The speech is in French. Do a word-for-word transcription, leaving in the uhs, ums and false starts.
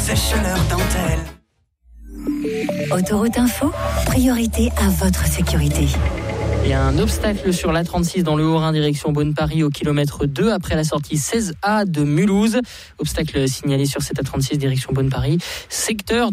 sèche leur dentelle. Autoroute Info, priorité à votre sécurité. Il y a un obstacle sur l'A trente-six dans le Haut-Rhin, direction Beaune-Paris, au kilomètre deux, après la sortie seize A de Mulhouse. Obstacle signalé sur cette A trente-six, direction Beaune-Paris, secteur